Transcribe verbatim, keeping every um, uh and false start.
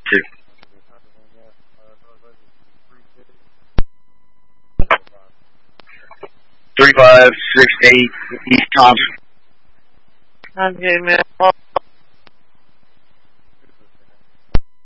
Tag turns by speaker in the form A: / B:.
A: Six. Three five six eight East Thompson.
B: Okay, man.